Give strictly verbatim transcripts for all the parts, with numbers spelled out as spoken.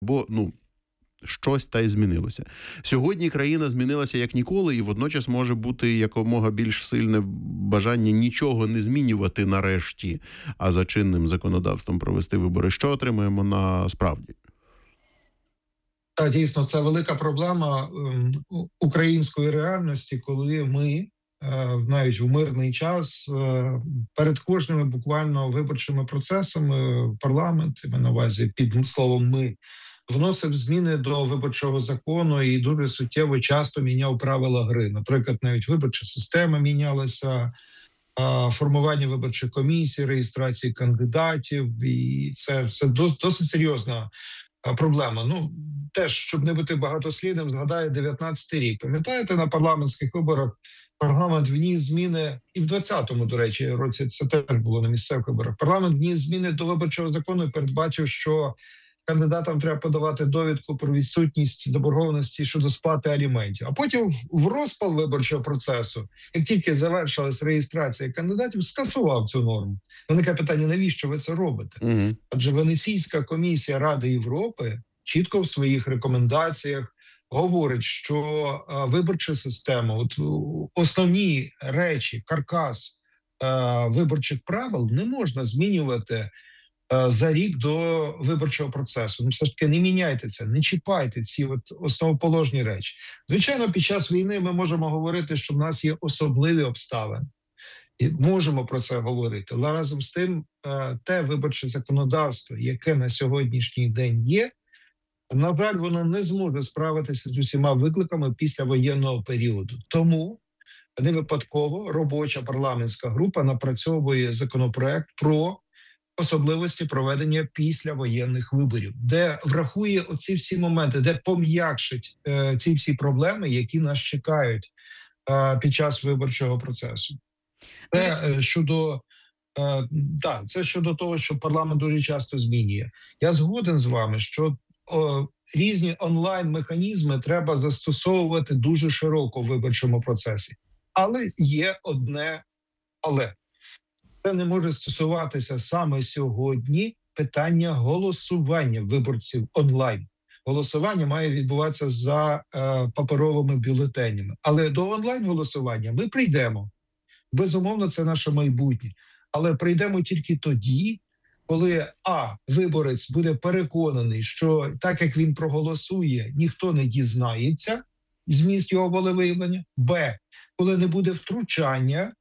Бо, ну, щось та й змінилося. Сьогодні країна змінилася як ніколи, і водночас може бути якомога більш сильне бажання нічого не змінювати нарешті, а за чинним законодавством провести вибори. Що отримаємо насправді? Так, дійсно, це велика проблема ем, української реальності, коли ми е, навіть в мирний час е, перед кожними буквально виборчими процесами в парламент, я маю на увазі під словом «ми», вносив зміни до виборчого закону і дуже суттєво часто міняв правила гри. Наприклад, навіть виборча система мінялася, формування виборчих комісій, реєстрації кандидатів, і це, це досить серйозна проблема. Ну, теж, щоб не бути багатослівним, згадаю дев'ятнадцятий рік. Пам'ятаєте, на парламентських виборах парламент вніс зміни, і в двадцятому, до речі, році це теж було на місцевих виборах. Парламент вніс зміни до виборчого закону і передбачив, що кандидатам треба подавати довідку про відсутність заборгованості щодо сплати аліментів. А потім в розпал виборчого процесу, як тільки завершилась реєстрація кандидатів, скасував цю норму. Виникає питання, навіщо ви це робите? Угу. Адже Венеційська комісія Ради Європи чітко в своїх рекомендаціях говорить, що виборча система, от основні речі, каркас виборчих правил не можна змінювати за рік до виборчого процесу. Ну, все ж таки, не міняйте це, не чіпайте ці от основоположні речі. Звичайно, під час війни ми можемо говорити, що в нас є особливі обставини. І можемо про це говорити. Але разом з тим, те виборче законодавство, яке на сьогоднішній день є, на жаль, воно не зможе справитися з усіма викликами після воєнного періоду. Тому не випадково робоча парламентська група напрацьовує законопроект про особливості проведення післявоєнних виборів, де врахує оці всі моменти, де пом'якшить е, ці всі проблеми, які нас чекають е, під час виборчого процесу. Це е, щодо е, да, це щодо того, що парламент дуже часто змінює. Я згоден з вами, що о, різні онлайн-механізми треба застосовувати дуже широко в виборчому процесі. Але є одне «але». Це не може стосуватися саме сьогодні питання голосування виборців онлайн. Голосування має відбуватися за е, паперовими бюлетенями. Але до онлайн-голосування ми прийдемо. Безумовно, це наше майбутнє. Але прийдемо тільки тоді, коли а. виборець буде переконаний, що так, як він проголосує, ніхто не дізнається зміст його волевиявлення, б. коли не буде втручання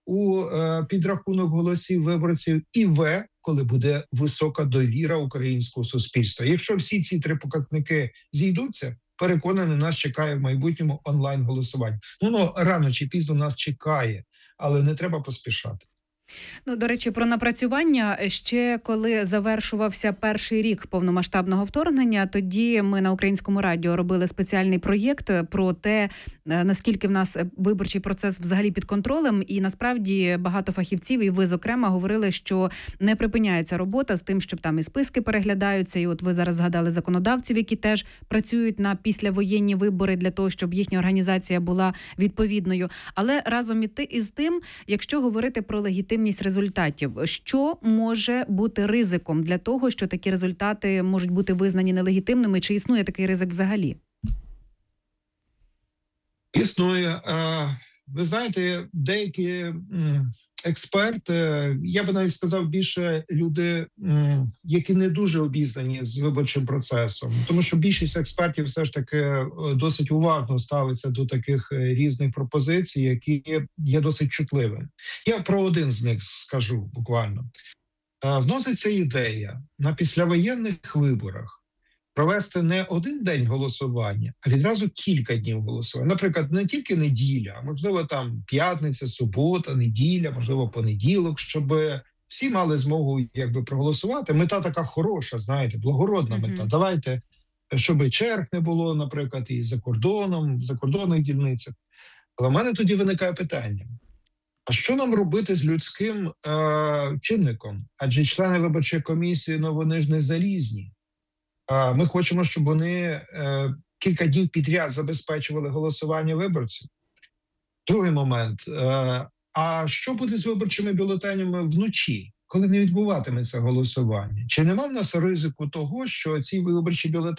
у е, підрахунок голосів виборців, і В, коли буде висока довіра українського суспільства. Якщо всі ці три показники зійдуться, переконаний, нас чекає в майбутньому онлайн-голосування. Ну, ну, рано чи пізно нас чекає, але не треба поспішати. Ну, до речі, про напрацювання. Ще коли завершувався перший рік повномасштабного вторгнення, тоді ми на Українському радіо робили спеціальний проєкт про те, наскільки в нас виборчий процес взагалі під контролем. І насправді багато фахівців, і ви, зокрема, говорили, що не припиняється робота з тим, щоб там і списки переглядаються. І от ви зараз згадали законодавців, які теж працюють на післявоєнні вибори для того, щоб їхня організація була відповідною. Але разом із тим, якщо говорити про легітимність результатів, що може бути ризиком для того, що такі результати можуть бути визнані нелегітимними? Чи існує такий ризик взагалі? Існує. Ви знаєте, деякі експерти, я би навіть сказав більше люди, які не дуже обізнані з виборчим процесом, тому що більшість експертів все ж таки досить уважно ставиться до таких різних пропозицій, які є досить чутливими. Я про один з них скажу буквально. Вноситься ідея на післявоєнних виборах провести не один день голосування, а відразу кілька днів голосування. Наприклад, не тільки неділя, а можливо там п'ятниця, субота, неділя, можливо понеділок, щоб всі мали змогу якби проголосувати. Мета така хороша, знаєте, благородна мета. Mm-hmm. Давайте, щоб черг не було, наприклад, і за кордоном, в закордонних дільницях. Але в мене тоді виникає питання. А що нам робити з людським е- чинником? Адже члени виборчої комісії, ну вони ж не залізні. Ми хочемо, щоб вони е, кілька днів підряд забезпечували голосування виборців. Другий момент. Е, а що буде з виборчими бюлетенями вночі, коли не відбуватиметься голосування? Чи нема в нас ризику того, що ці виборчі бюлетені